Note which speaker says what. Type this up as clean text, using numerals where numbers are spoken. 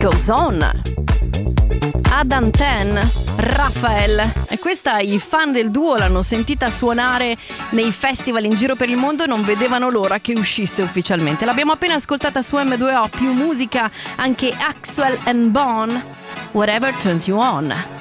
Speaker 1: Goes On. Adam Ten, Rafael, e questa i fan del duo l'hanno sentita suonare nei festival in giro per il mondo e non vedevano l'ora che uscisse ufficialmente. L'abbiamo appena ascoltata su M2O, più musica anche Axwell and Bone, Whatever Turns You On.